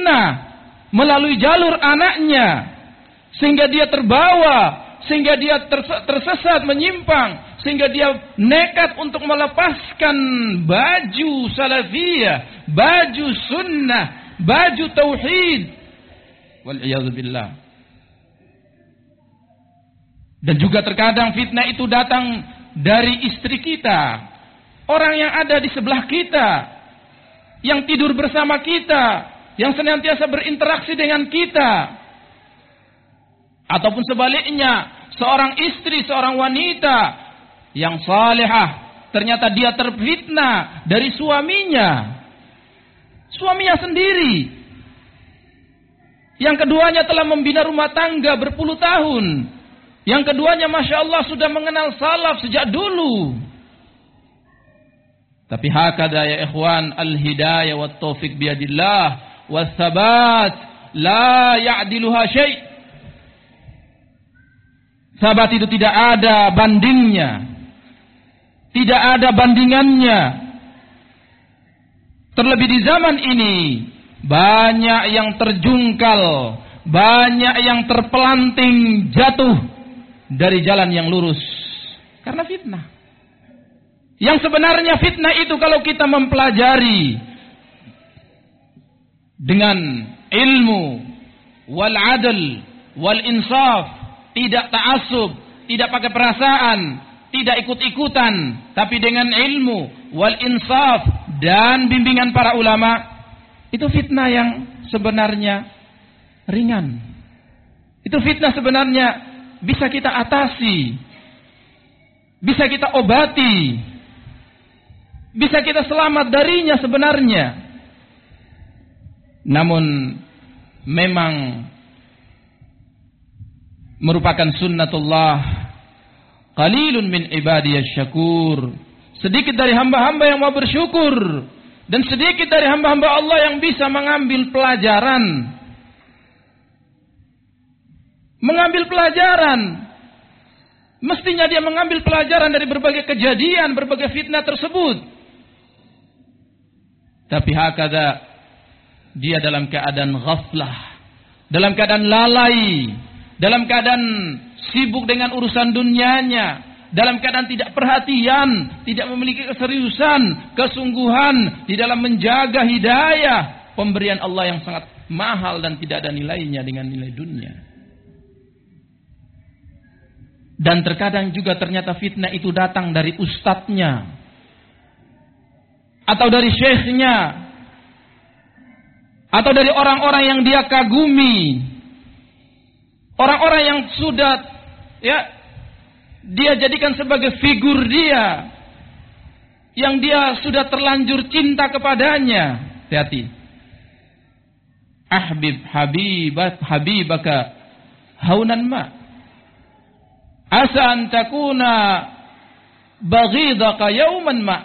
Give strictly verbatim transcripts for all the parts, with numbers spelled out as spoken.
fitnah melalui jalur anaknya, sehingga dia terbawa, sehingga dia tersesat, menyimpang, sehingga dia nekat untuk melepaskan baju salafiyah, baju sunnah, baju tauhid. Wal'iyadzubillah. Dan juga terkadang fitnah itu datang dari istri kita, orang yang ada di sebelah kita, yang tidur bersama kita, yang senantiasa berinteraksi dengan kita. Ataupun sebaliknya, seorang istri, seorang wanita yang salihah, ternyata dia terfitnah dari suaminya. Suaminya sendiri. Yang keduanya telah membina rumah tangga berpuluh tahun. Yang keduanya Masya Allah sudah mengenal salaf sejak dulu. Tapi hakada ya ikhwan, al-hidayah wa taufiq biyadillah wa thabat la ya'diluha syai'. Sahabat itu tidak ada bandingnya, tidak ada bandingannya. Terlebih di zaman ini banyak yang terjungkal, banyak yang terpelanting jatuh dari jalan yang lurus karena fitnah. Yang sebenarnya fitnah itu kalau kita mempelajari dengan ilmu wal adl wal insaf, tidak ta'assub, tidak pakai perasaan, tidak ikut-ikutan, tapi dengan ilmu wal insaf dan bimbingan para ulama, itu fitnah yang sebenarnya ringan. Itu fitnah sebenarnya bisa kita atasi, bisa kita obati, bisa kita selamat darinya sebenarnya. Namun memang merupakan sunnatullah, qalilun min ibadiyasy syakur. Sedikit dari hamba-hamba yang mau bersyukur, dan sedikit dari hamba-hamba Allah yang bisa mengambil pelajaran. Mengambil pelajaran. Mestinya dia mengambil pelajaran dari berbagai kejadian, berbagai fitnah tersebut. Tapi hakada, dia dalam keadaan ghaflah, dalam keadaan lalai, dalam keadaan sibuk dengan urusan dunianya, dalam keadaan tidak perhatian, tidak memiliki keseriusan, kesungguhan di dalam menjaga hidayah, pemberian Allah yang sangat mahal dan tidak ada nilainya dengan nilai dunia. Dan terkadang juga ternyata fitnah itu datang dari ustadznya, atau dari syekhnya, atau dari orang-orang yang dia kagumi, orang-orang yang sudah ya dia jadikan sebagai figur dia, yang dia sudah terlanjur cinta kepadanya. Hati-hati. Ahbib habibat habibaka haunan ma, asa an takuna baghidaka yauman ma.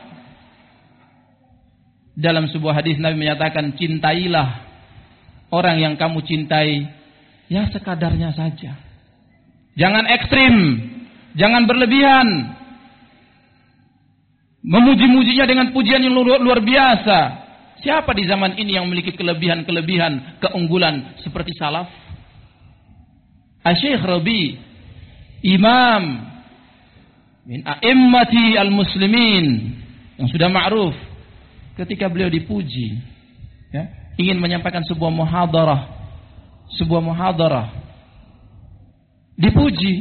Dalam sebuah hadis Nabi menyatakan, cintailah orang yang kamu cintai ya sekadarnya saja. Jangan ekstrim, jangan berlebihan, memuji-mujinya dengan pujian yang luar, luar biasa. Siapa di zaman ini yang memiliki kelebihan-kelebihan, keunggulan seperti salaf? Asy-Syaikh Rabi, imam min a'immati al-muslimin, yang sudah ma'ruf, ketika beliau dipuji, ya, ingin menyampaikan sebuah muhadarah, sebuah muhadarah, dipuji,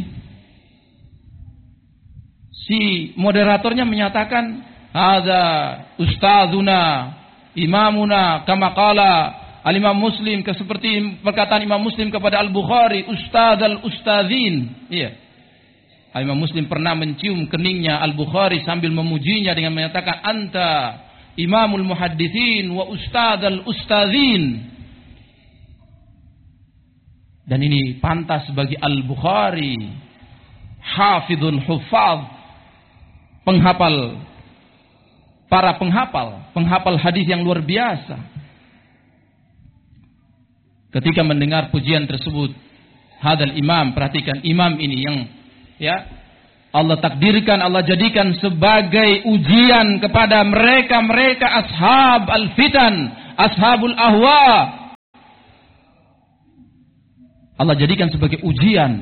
si moderatornya menyatakan, hadza ustadzuna, imamuna, kama qala al-Imam Muslim, seperti perkataan Imam Muslim kepada Al-Bukhari, ustadz al-ustadzin. Iya. Imam Muslim pernah mencium keningnya Al-Bukhari sambil memujinya dengan menyatakan, anta imamul muhaddithin wa ustadz al-ustadzin. Dan ini pantas bagi Al-Bukhari, hafidhul huffaz, penghafal, para penghafal, penghafal hadis yang luar biasa. Ketika mendengar pujian tersebut, hadal imam, perhatikan imam ini yang ya Allah takdirkan, Allah jadikan sebagai ujian kepada mereka-mereka ashab al-fitan, ashabul ahwa, Allah jadikan sebagai ujian.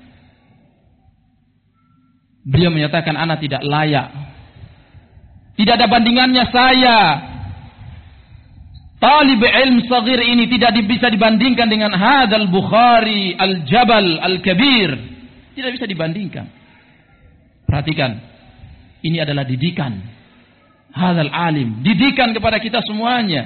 Beliau menyatakan, ana tidak layak. Tidak ada bandingannya saya. Talib ilm saghir ini tidak bisa dibandingkan dengan hadal Bukhari al-Jabal al-Kabir. Tidak bisa dibandingkan. Perhatikan. Ini adalah didikan. Hadal alim. Didikan kepada kita semuanya.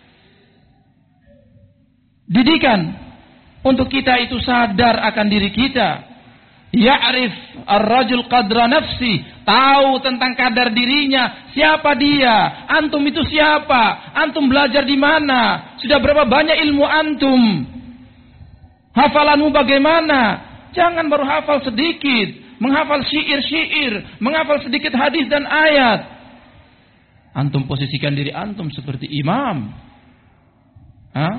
Didikan. Untuk kita itu sadar akan diri kita. Ya'rif ar-rajul qadra nafsi. Tahu tentang kadar dirinya. Siapa dia? Antum itu siapa? Antum belajar di mana? Sudah berapa banyak ilmu antum? Hafalanmu bagaimana? Jangan baru hafal sedikit. Menghafal syair-syair. Menghafal sedikit hadis dan ayat. Antum posisikan diri antum seperti imam. Hah?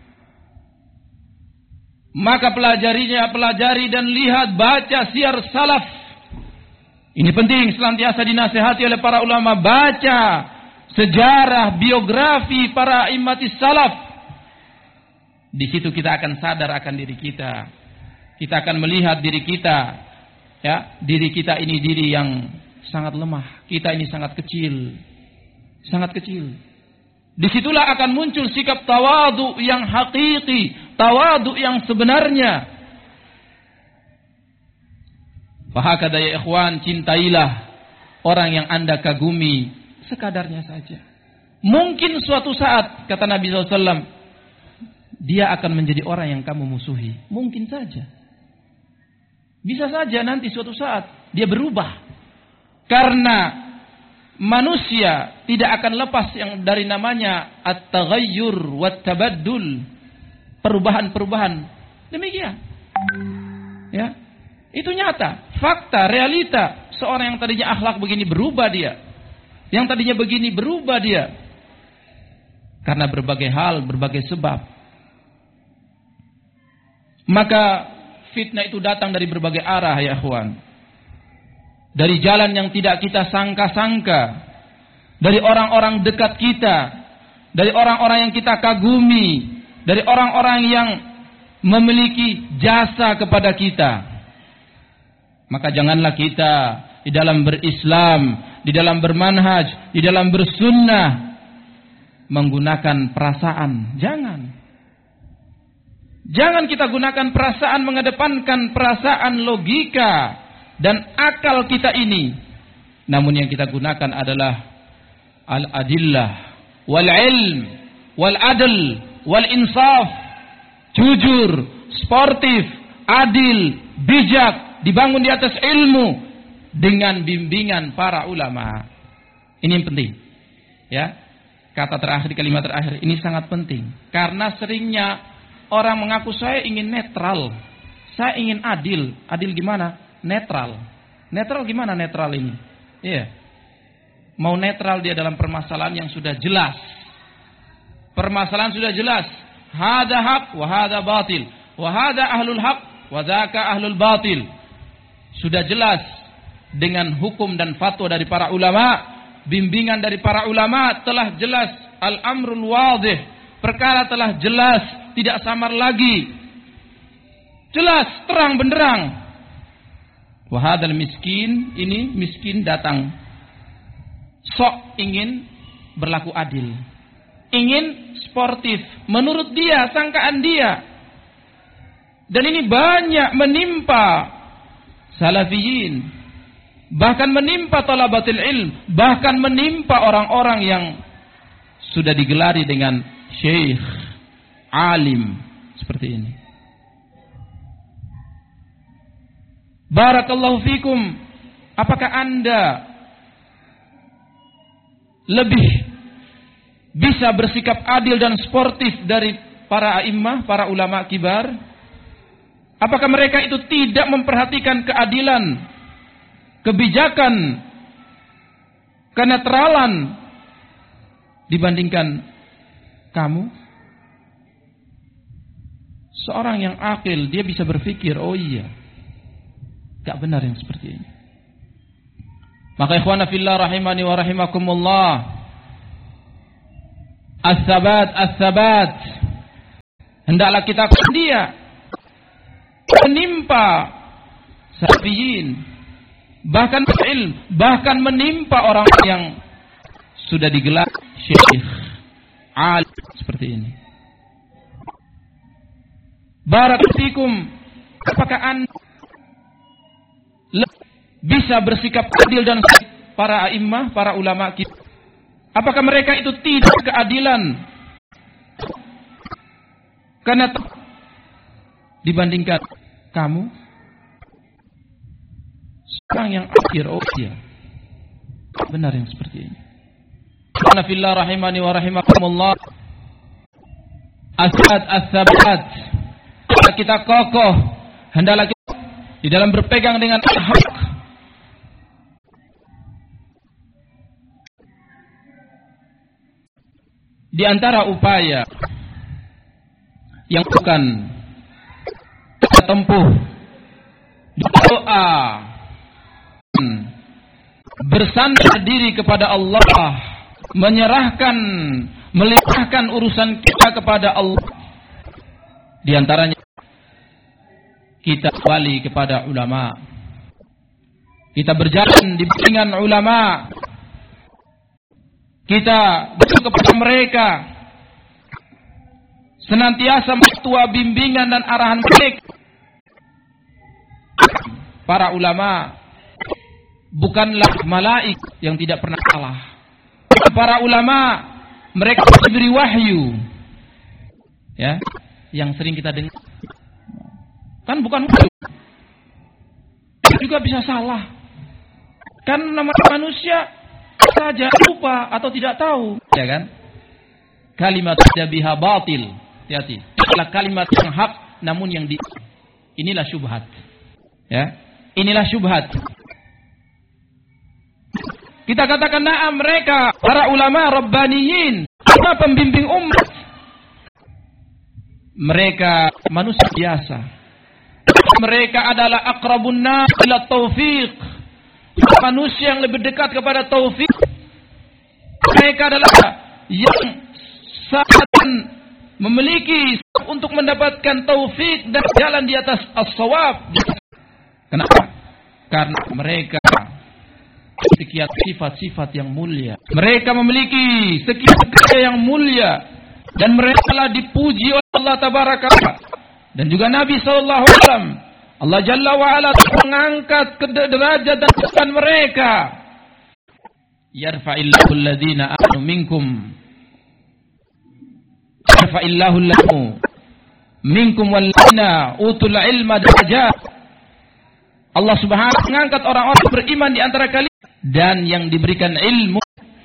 Maka pelajarinya, pelajari dan lihat, baca syiar salaf. Ini penting, senantiasa dinasihati oleh para ulama. Baca sejarah, biografi para immatis salaf. Di situ kita akan sadar akan diri kita. Kita akan melihat diri kita. Ya, diri kita ini diri yang sangat lemah. Kita ini sangat kecil. Sangat kecil. Disitulah akan muncul sikap tawadu yang hakiki, tawadu yang sebenarnya. Fahakada ya ikhwan, cintailah orang yang anda kagumi sekadarnya saja. Mungkin suatu saat, kata Nabi shallallahu alaihi wasallam, dia akan menjadi orang yang kamu musuhi. Mungkin saja. Bisa saja nanti suatu saat dia berubah. Karena manusia tidak akan lepas yang dari namanya at-taghayyur wat-tabaddul, perubahan-perubahan. Demikian. Ya. Itu nyata, fakta, realita. Seorang yang tadinya akhlak begini berubah dia. Yang tadinya begini berubah dia. Karena berbagai hal, berbagai sebab. Maka fitnah itu datang dari berbagai arah ya ikhwan. Dari jalan yang tidak kita sangka-sangka. Dari orang-orang dekat kita. Dari orang-orang yang kita kagumi. Dari orang-orang yang memiliki jasa kepada kita. Maka janganlah kita di dalam berislam, di dalam bermanhaj, di dalam bersunnah menggunakan perasaan. Jangan. Jangan kita gunakan perasaan, mengedepankan perasaan logika dan akal kita ini. Namun yang kita gunakan adalah al-adillah wal ilm wal adl wal insaf. Jujur, sportif, adil, bijak, dibangun di atas ilmu dengan bimbingan para ulama. Ini yang penting. Ya. Kata terakhir, kalimat terakhir ini sangat penting. Karena seringnya orang mengaku saya ingin netral. Saya ingin adil. Adil gimana? Netral. Netral gimana netral ini? Iya. Mau netral dia dalam permasalahan yang sudah jelas. Permasalahan sudah jelas. Hada haq wa hada batil. Wa hada ahlul haq wa dzaka ahlul batil. Sudah jelas dengan hukum dan fatwa dari para ulama, bimbingan dari para ulama telah jelas, al-amrul wadih, perkara telah jelas, tidak samar lagi. Jelas, terang benderang. Wahadal miskin, ini miskin datang. Sok ingin berlaku adil. Ingin sportif. Menurut dia, sangkaan dia. Dan ini banyak menimpa salafiyin. Bahkan menimpa talabatul ilm. Bahkan menimpa orang-orang yang sudah digelari dengan syekh, alim. Seperti ini. Barakallahu fikum. Apakah anda lebih bisa bersikap adil dan sportif dari para a'immah, para ulama kibar? Apakah mereka itu tidak memperhatikan keadilan, kebijakan, kenetralan dibandingkan kamu? Seorang yang akil, dia bisa berpikir, oh iya, gak benar yang seperti ini. Maka ikhwana fillah rahimani wa rahimakumullah, as-sabat, as-sabat, hendaklah kita dia menimpa salafiyin, bahkan ilm, bahkan menimpa orang yang sudah digelar syekh, alim seperti ini. Barakallahu, apakah Anda bisa bersikap adil dan para a'immah, para ulama kita? Apakah mereka itu tidak keadilan? Karena dibandingkan kamu, seorang yang akhir usia, benar yang seperti ini. Karena fillah rahimani wa rahimakumullah, asad as-sabat, kita kokoh, hendaklah kita di dalam berpegang dengan hak. Di antara upaya yang bukan kita tempuh, doa, bersandar diri kepada Allah, menyerahkan, melimpahkan urusan kita kepada Allah. Di antaranya kita kembali kepada ulama. Kita berjalan di bimbingan ulama. Kita berdoa kepada mereka, senantiasa mertua bimbingan dan arahan mereka. Para ulama bukanlah malaik yang tidak pernah salah. Para ulama mereka diberi wahyu, ya, yang sering kita dengar. Kan bukan wahyu, juga bisa salah. Kan namanya manusia saja lupa atau tidak tahu, ya kan? Kalimat biha batil, hati-hati. Itulah kalimat yang hak, namun yang di inilah syubhat, ya. Inilah syubhat. Kita katakan na'am, mereka para ulama rabbaniyin, para pembimbing umat. Mereka manusia biasa. Mereka adalah aqrabun nas ila taufiq. Manusia yang lebih dekat kepada taufik. Mereka adalah yang sangat memiliki untuk mendapatkan taufik dan jalan di atas as-shawab. Kenapa? Karena mereka sekian sifat-sifat yang mulia. Mereka memiliki sekian kaya yang mulia, dan mereka telah dipuji oleh Allah Tabaraka dan juga Nabi sallallahu alaihi wasallam. Allah Jalla wa Ala mengangkat ke derajat dan kedudukan mereka. Yarfa'illahu alladhina amanu minkum. Yarfa'illahu alladhina minkum walladzina utul ilma darajat. Allah Subhanahu wa mengangkat orang-orang beriman di antara kalian dan yang diberikan ilmu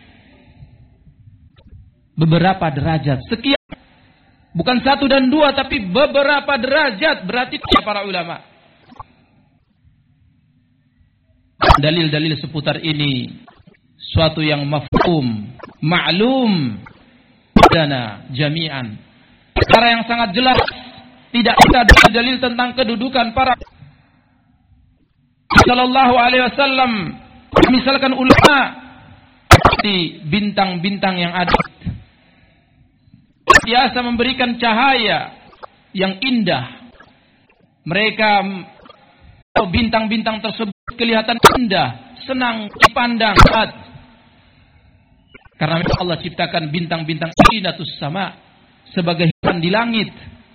beberapa derajat. Sekian, bukan satu dan dua, tapi beberapa derajat. Berarti para ulama. Dalil-dalil seputar ini suatu yang mafhum, ma'lum dana jami'an. Perkara yang sangat jelas, tidak ada dalil tentang kedudukan para sallallahu alaihi wasallam. Misalkan ulama seperti bintang-bintang yang ada, biasa memberikan cahaya yang indah. Mereka bintang-bintang tersebut kelihatan indah, senang dipandang. Karena Allah ciptakan bintang-bintang inatus sama sebagai hiburan di langit.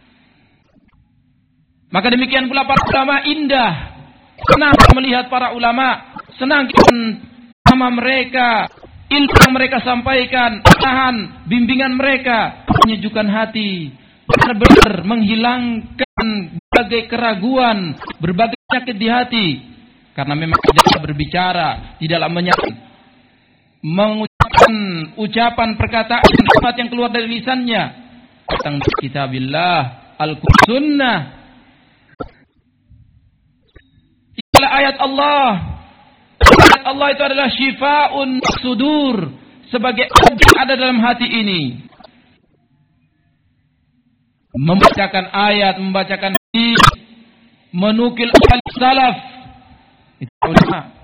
Maka demikian pula para ulama indah, senang melihat para ulama, senang sama mereka, ilmu yang mereka sampaikan, arahan, bimbingan mereka menyejukkan hati, benar-benar menghilangkan berbagai keraguan, berbagai penyakit di hati. Karena memang tidak berbicara, tidaklah menyatakan, mengucapkan ucapan perkataan kalimat yang keluar dari lisannya tentang kitabillah, Al-Qur'an, sunnah. Itulah ayat Allah. Ayat Allah itu adalah syifa'un sudur, sebagai obat yang ada dalam hati ini. Membacakan ayat, membacakan hadis, menukil al salaf, itu ulama.